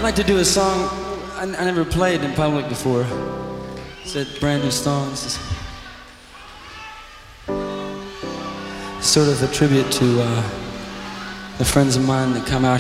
like to do a song I never played in public before. It's a brand new song. This is sort of a tribute to the friends of mine that come out